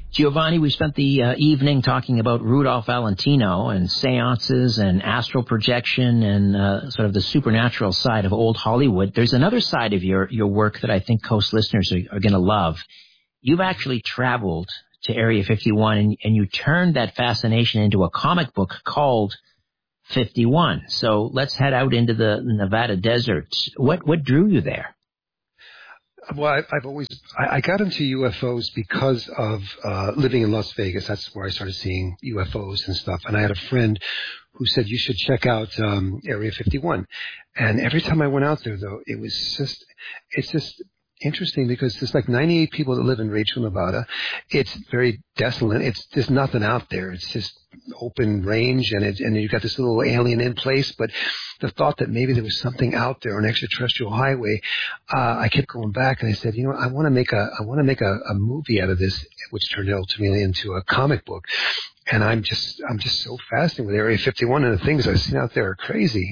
Giovanni, we spent the evening talking about Rudolph Valentino and seances and astral projection and sort of the supernatural side of old Hollywood. There's another side of your work that I think Coast listeners are going to love. You've actually traveled to Area 51 and you turned that fascination into a comic book called 51. So let's head out into the Nevada desert. What drew you there? Well, I got into UFOs because of living in Las Vegas. That's where I started seeing UFOs and stuff. And I had a friend who said, you should check out Area 51. And every time I went out there, though, it's just interesting because there's like 98 people that live in Rachel, Nevada. It's very desolate. There's nothing out there. It's just open range, and you've got this little alien in place. But the thought that maybe there was something out there, an extraterrestrial highway, I kept going back, and I said, I want to make a movie out of this, which turned ultimately into a comic book. And I'm just so fascinated with Area 51, and the things I've seen out there are crazy,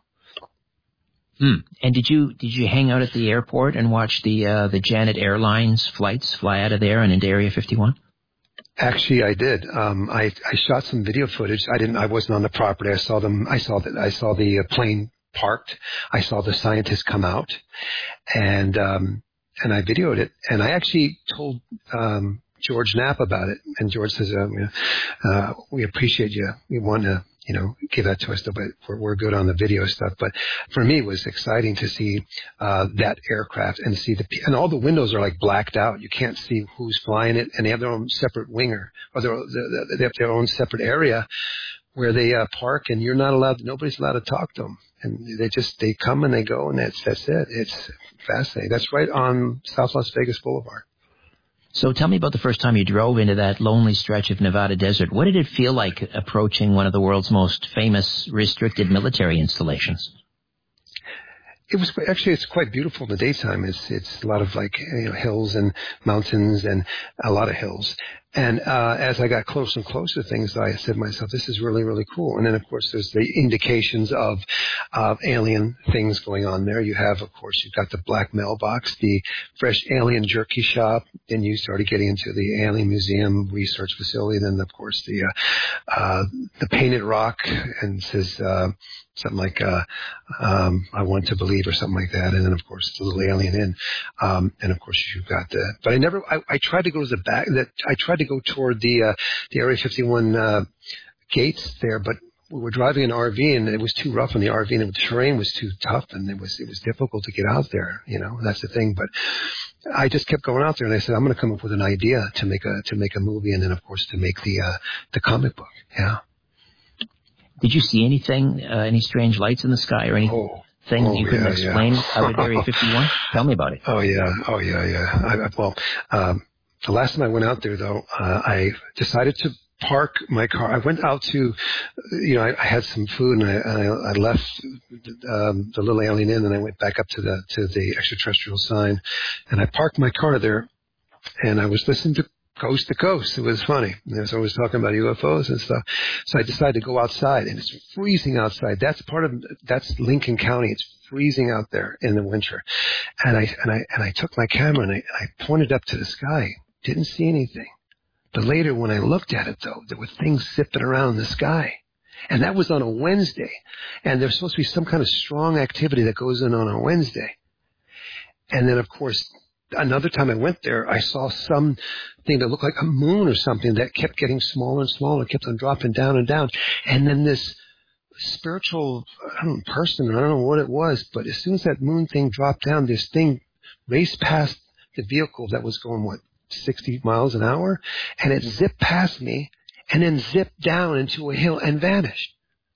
And did you hang out at the airport and watch the Janet Airlines flights fly out of there and into Area 51? Actually, I did. I shot some video footage. I wasn't on the property. I saw them. I saw the plane parked. I saw the scientists come out, and I videoed it. And I actually told George Knapp about it. And George says, "We appreciate you. We want to." Give that to us, but we're good on the video stuff. But for me, it was exciting to see that aircraft and see and all the windows are like blacked out. You can't see who's flying it, and they have their own separate winger, or they have their own separate area where they park, and nobody's allowed to talk to them, and they come and they go, and that's it. It's fascinating. That's right on South Las Vegas Boulevard. So tell me about the first time you drove into that lonely stretch of Nevada desert. What did it feel like approaching one of the world's most famous restricted military installations? It's quite beautiful in the daytime. It's a lot of hills and mountains and a lot of hills. And as I got closer and closer to things, I said to myself, this is really, really cool. And then, of course, there's the indications of alien things going on there. You've got the black mailbox, the fresh alien jerky shop. Then you started getting into the alien museum research facility. Then, of course, the painted rock, and it says something like I want to believe or something like that. And then, of course, the little alien inn. And, of course, you've got but I tried to go to the back. I tried to go toward the Area 51 gates there, but we were driving an RV, and it was too rough on the RV, and the terrain was too tough, and it was difficult to get out there. That's the thing. But I just kept going out there, and I said, I'm going to come up with an idea to make a movie, and then, of course, to make the comic book. Yeah. Did you see anything, any strange lights in the sky or anything you couldn't explain out at Area 51? Tell me about it. Oh, yeah. The last time I went out there, though, I decided to park my car. I went out to, I had some food, and I left the little alien inn, and I went back up to the extraterrestrial sign, and I parked my car there, and I was listening to Coast to Coast. It was funny. So I was talking about UFOs and stuff. So I decided to go outside, and it's freezing outside. That's Lincoln County. It's freezing out there in the winter. And I took my camera and I pointed up to the sky. Didn't see anything. But later when I looked at it, though, there were things zipping around in the sky. And that was on a Wednesday. And there's supposed to be some kind of strong activity that goes on a Wednesday. And then, of course, another time I went there, I saw something that looked like a moon or something that kept getting smaller and smaller, kept on dropping down and down. And then this spiritual person, I don't know what it was, but as soon as that moon thing dropped down, this thing raced past the vehicle that was going, 60 miles an hour? And it zipped past me and then zipped down into a hill and vanished.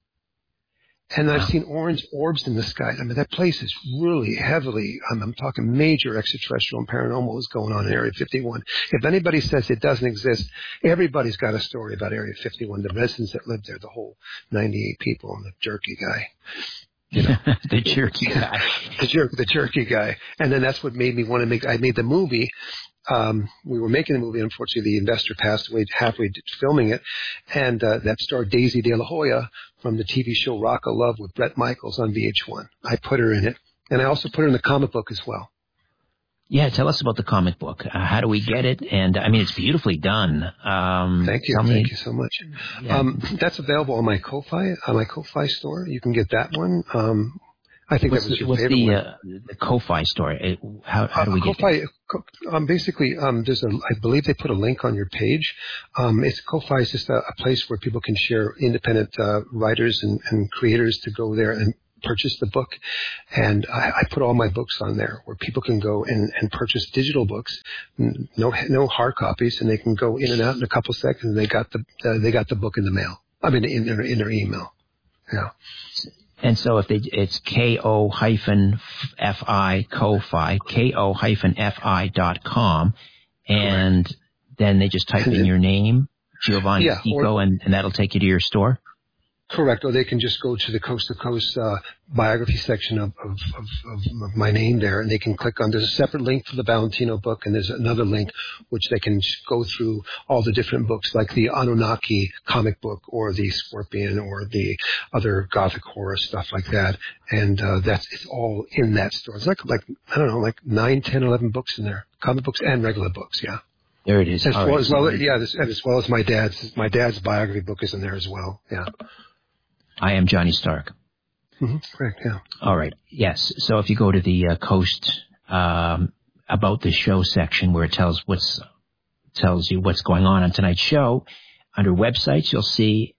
And I've seen orange orbs in the sky. I mean, that place is really heavily, I'm talking major extraterrestrial and paranormal is going on in Area 51. If anybody says it doesn't exist, everybody's got a story about Area 51, the residents that lived there, the whole 98 people, and the jerky guy. The jerky guy. The jerky guy. And then that's what made me want to I made the movie. We were making the movie. Unfortunately, the investor passed away halfway filming it. And that starred Daisy De La Hoya from the TV show Rock of Love with Bret Michaels on VH1. I put her in it. And I also put her in the comic book as well. Yeah, tell us about the comic book. How do we get it? And I mean, it's beautifully done. Thank you. Thank you so much. Yeah. That's available on my Ko-Fi store. You can get that one. I think that was your favorite one. The Ko-Fi store? How do we get it? Basically, I believe they put a link on your page. Ko-Fi is just a place where people can share independent writers and creators to go there and purchase the book. And I put all my books on there where people can go and purchase digital books, no hard copies, and they can go in and out in a couple seconds. And they got the book in the mail. I mean, in their email. Yeah. And so it's Ko-Fi, Ko-Fi.com, and then they just type in your name, Giovanni Stico, and that'll take you to your store? Correct. Or they can just go to the Coast to Coast biography section of my name there, and they can click on. There's a separate link for the Valentino book, and there's another link which they can go through all the different books, like the Anunnaki comic book, or the Scorpion, or the other Gothic horror stuff like that. And it's all in that store. It's like I don't know, like 9, 10, 11 books in there, comic books and regular books. Yeah. There it is. As well as my dad's biography book is in there as well. Yeah. I Am Johnny Stark. Mm-hmm. Correct, yeah. All right. Yes. So if you go to the Coast About the Show section where it tells you what's going on tonight's show, under websites, you'll see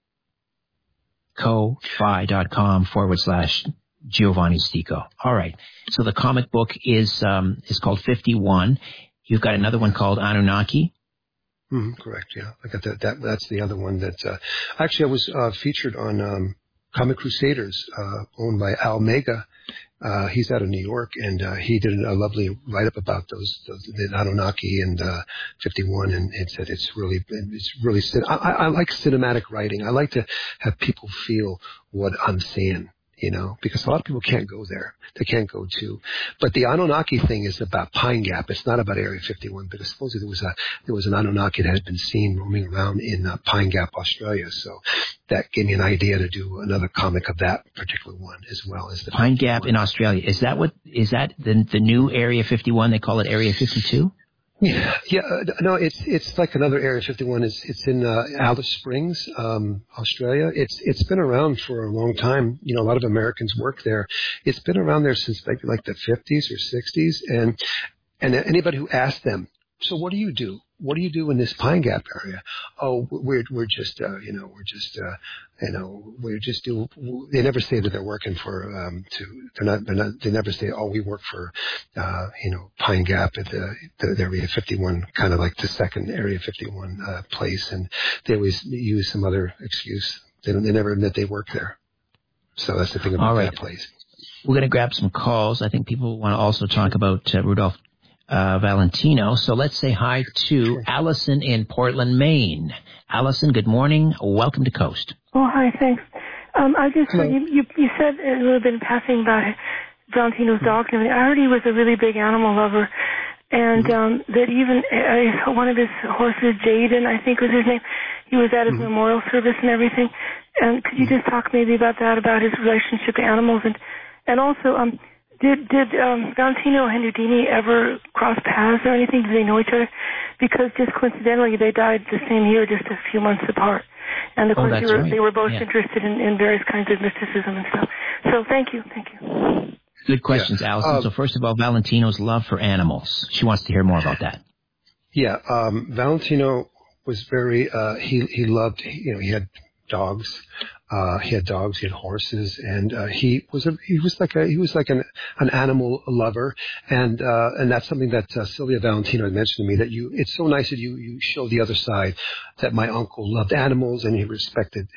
Ko-Fi.com/Giovanni Stico. All right. So the comic book is called 51. You've got another one called Anunnaki. Correct, yeah. I got that. That's the other one that actually I was featured on Comic Crusaders, owned by Al Mega. He's out of New York, and he did a lovely write-up about the Anunnaki and 51, and it said it's really. I like cinematic writing. I like to have people feel what I'm saying. Because a lot of people can't go there. They can't go to. But the Anunnaki thing is about Pine Gap. It's not about Area 51, because supposedly there was an Anunnaki that had been seen roaming around in Pine Gap, Australia. So that gave me an idea to do another comic of that particular one, as well as the Pine Gap in Australia. Is that the new Area 51? They call it Area 52? Yeah. No, it's like another Area 51. It's in Alice Springs, Australia. It's been around for a long time. A lot of Americans work there. It's been around there since maybe like the 50s or 60s. And anybody who asked them, so what do you do? What do you do in this Pine Gap area? Oh, we're just they never say that they're working for, they never say, oh, we work for, Pine Gap at the Area 51, kind of like the second Area 51, place. And they always use some other excuse. They never admit they work there. So that's the thing about that place. We're going to grab some calls. I think people want to also talk about Rudolph Valentino. So let's say hi to Allison in Portland, Maine. Allison, good morning. Welcome to Coast. Oh, hi, thanks. I just heard you said a little bit in passing about Valentino's dog and everything. I heard he was a really big animal lover, and that even one of his horses, Jaden, I think was his name, he was at his memorial service and everything. And could you just talk maybe about that, about his relationship to animals, and also Did Valentino and Houdini ever cross paths or anything? Did they know each other? Because just coincidentally, they died the same year, just a few months apart. And of course, they were both interested in various kinds of mysticism and stuff. So thank you. Good questions, Allison. So first of all, Valentino's love for animals. She wants to hear more about that. Yeah, Valentino was very. He loved. He had dogs. He had horses, and he was like an animal lover, and that's something that Sylvia Valentino had mentioned to me, that it's so nice that you show the other side, that my uncle loved animals and he respected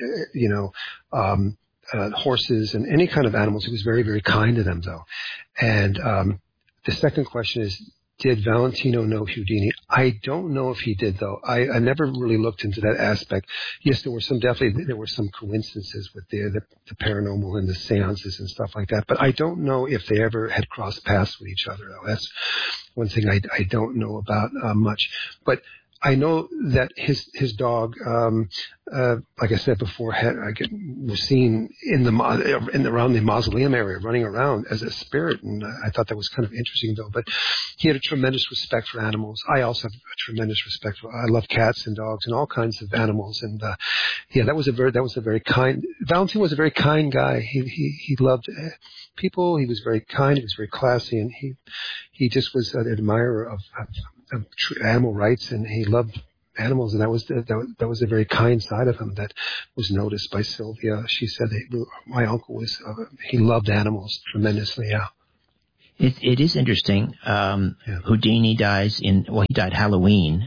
horses and any kind of animals. He was very, very kind to them, though. And the second question is, did Valentino know Houdini? I don't know if he did, though. I never really looked into that aspect. Yes, there were some coincidences with the paranormal and the seances and stuff like that, but I don't know if they ever had crossed paths with each other, though. That's one thing I don't know about much. But I know that his dog, like I said before, was seen around the mausoleum area, running around as a spirit, and I thought that was kind of interesting, though. But he had a tremendous respect for animals. I also have a tremendous respect for. I love cats and dogs and all kinds of animals, and that was a very kind. Valentino was a very kind guy. He loved people. He was very kind. He was very classy, and he just was an admirer of animal rights, and he loved animals, and that was a very kind side of him that was noticed by Sylvia. She said that my uncle he loved animals tremendously. Yeah. It is interesting. Houdini he died Halloween,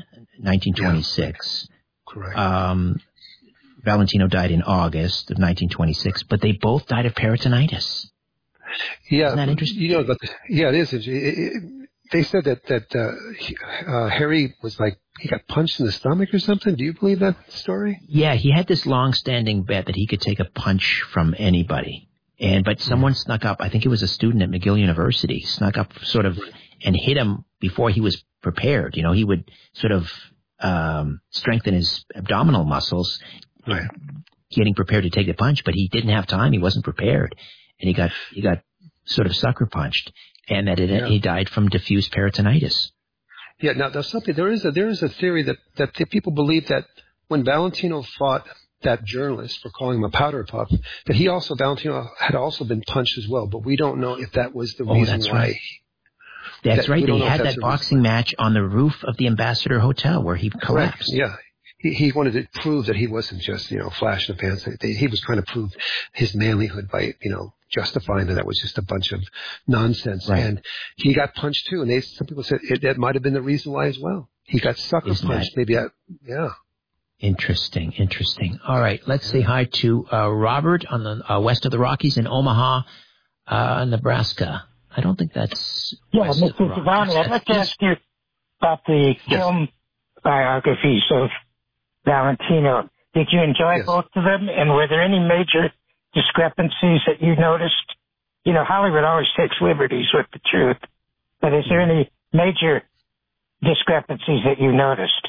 1926. Yeah. Correct. Valentino died in August of 1926, but they both died of peritonitis. Yeah. Isn't that interesting? Yeah, it is. They said that Harry was he got punched in the stomach or something. Do you believe that story? Yeah, he had this long-standing bet that he could take a punch from anybody. But someone snuck up, I think it was a student at McGill University, snuck up sort of and hit him before he was prepared. He would sort of strengthen his abdominal muscles, right, getting prepared to take the punch, but he didn't have time. He wasn't prepared. And he got sort of sucker punched. And that he died from diffuse peritonitis. Yeah. Now, there's something. There is a theory that people believe that when Valentino fought that journalist for calling him a powder puff, that Valentino had also been punched as well. But we don't know if that was the reason why. Right. That's right. They had that boxing match on the roof of the Ambassador Hotel where he collapsed. Yeah. He wanted to prove that he wasn't just, flash in the pants. He was trying to prove his manlyhood by, justifying that was just a bunch of nonsense. Right. And he got punched too. And some people said that might have been the reason why as well. He got sucker punched. Yeah. Interesting. All right. Let's say hi to Robert on the west of the Rockies in Omaha, Nebraska. I don't think that's... Yeah, Mr. Giovanni, I'd like to ask you about the film biographies of Valentino. Did you enjoy both of them? And were there any major discrepancies that you noticed? Hollywood always takes liberties with the truth. But is there any major discrepancies that you noticed?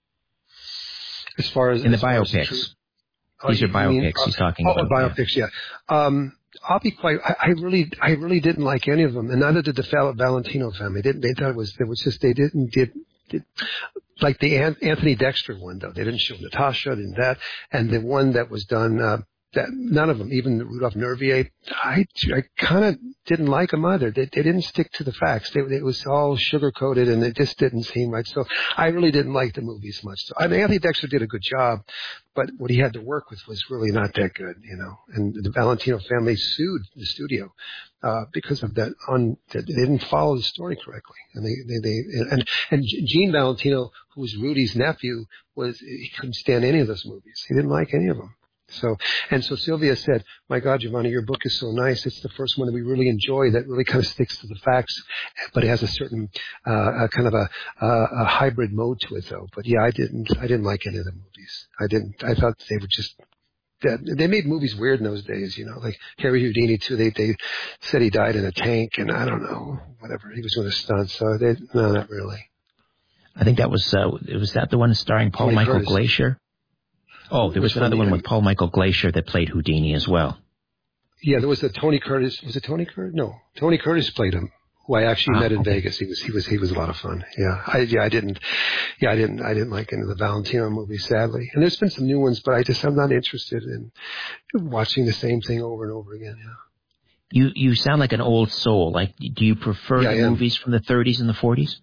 As far as... In the biopics. These are biopics he's talking about. Biopics, yeah. I'll be quite... I really didn't like any of them, and neither did the Valentino family. They thought they did like the Anthony Dexter one, though. They didn't show Natasha and that. And the one that was done, that none of them, even Rudolph Nervier, I kind of didn't like them either. They didn't stick to the facts. It was all sugar-coated, and it just didn't seem right. So I really didn't like the movies much. So, Anthony Dexter did a good job, but what he had to work with was really not that good, And the Valentino family sued the studio because of that. They didn't follow the story correctly, and Gene Valentino, who was Rudy's nephew, he couldn't stand any of those movies. He didn't like any of them. So Sylvia said, "My God, Giovanni, your book is so nice. It's the first one that we really enjoy that really kind of sticks to the facts, but it has a certain kind of a hybrid mode to it, though." But yeah, I didn't like any of the movies. I thought they were just. They made movies weird in those days, like Harry Houdini too. They said he died in a tank, and I don't know, whatever. He was doing a stunt, so no, not really. I think that was that the one starring Paul Michael Glacier? Oh, there was another one with Paul Michael Glacier that played Houdini as well. Yeah, there was Tony Curtis. Was it Tony Curtis? No, Tony Curtis played him, who I actually met in Vegas. He was a lot of fun. Yeah, I didn't like any of the Valentino movies, sadly. And there's been some new ones, but I'm not interested in watching the same thing over and over again. Yeah. You sound like an old soul. Like, do you prefer the movies from the 30s and the 40s?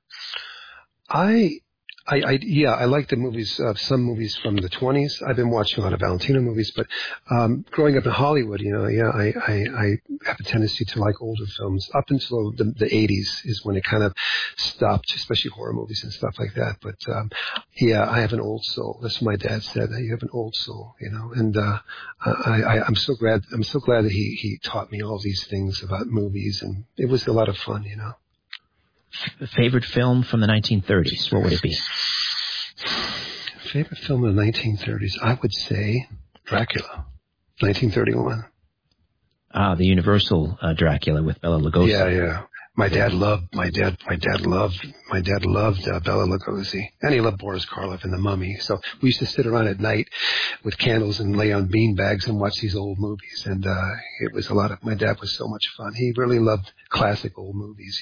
I like the movies, some movies from the 20s. I've been watching a lot of Valentino movies, but growing up in Hollywood, I have a tendency to like older films. Up until the 80s is when it kind of stopped, especially horror movies and stuff like that. But I have an old soul. That's what my dad said. You have an old soul, And I'm so glad that he taught me all these things about movies, and it was a lot of fun, Favorite film from the 1930s, what would it be? Favorite film of the 1930s, I would say Dracula, 1931. The Universal Dracula with Bela Lugosi. Yeah. My dad loved Bela Lugosi, and he loved Boris Karloff and The Mummy. So we used to sit around at night with candles and lay on beanbags and watch these old movies. And it was my dad was so much fun. He really loved classic old movies,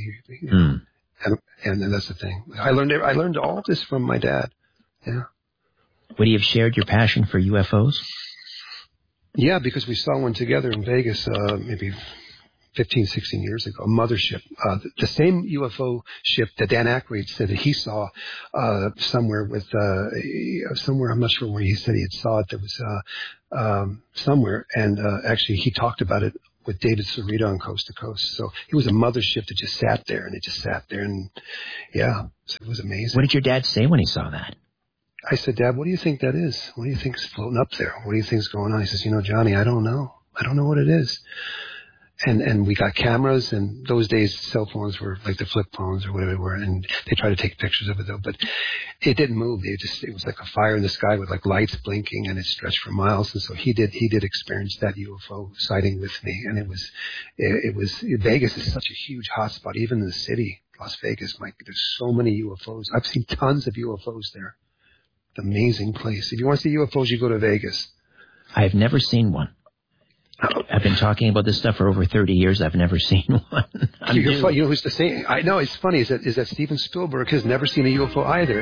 and that's the thing. I learned all this from my dad. Yeah. Would he have shared your passion for UFOs? Yeah, because we saw one together in Vegas, maybe 15, 16 years ago, a mothership. The same UFO ship that Dan Aykroyd said that he saw somewhere, I'm not sure where he said he had saw it. There was somewhere, and actually he talked about it with David Cerrito on Coast to Coast. So it was a mothership that just sat there, and yeah, so it was amazing. What did your dad say when he saw that? I said, Dad, what do you think that is? What do you think's floating up there? What do you think's going on? He says, Johnny, I don't know. I don't know what it is. And we got cameras, and those days cell phones were like the flip phones or whatever they were, and they tried to take pictures of it though, but it didn't move. It was like a fire in the sky with like lights blinking, and it stretched for miles. And so he did experience that UFO sighting with me, and it was Vegas is such a huge hotspot, even in the city, Las Vegas, Mike. There's so many UFOs. I've seen tons of UFOs there. It's an amazing place. If you want to see UFOs, you go to Vegas. I've never seen one. I've been talking about this stuff for over 30 years. I've never seen one. You know who's the same? I know, it's funny, is that Steven Spielberg has never seen a UFO either.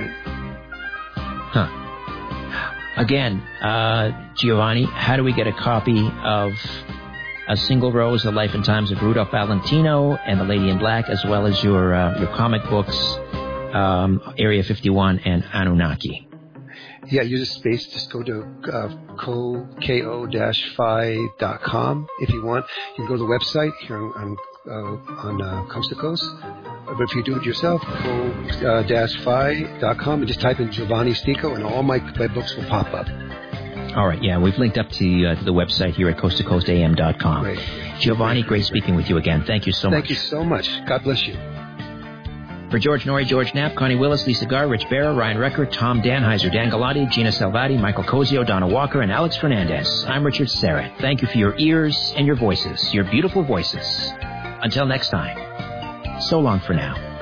Huh. Again, Giovanni, how do we get a copy of A Single Rose, The Life and Times of Rudolph Valentino and The Lady in Black, as well as your comic books, Area 51 and Anunnaki? Yeah, use a space. Just go to ko-fi.com if you want. You can go to the website here on Coast to Coast. But if you do it yourself, ko-fi.com and just type in Giovanni Stico, and all my books will pop up. All right, yeah, we've linked up to the website here at coasttocoastam.com. Great. Giovanni, great speaking with you again. Thank you so much. Thank you so much. God bless you. For George Norrie, George Knapp, Connie Willis, Lisa Garr, Rich Barra, Ryan Recker, Tom Danheiser, Dan Galati, Gina Salvati, Michael Cozio, Donna Walker, and Alex Fernandez. I'm Richard Serra. Thank you for your ears and your voices, your beautiful voices. Until next time, so long for now.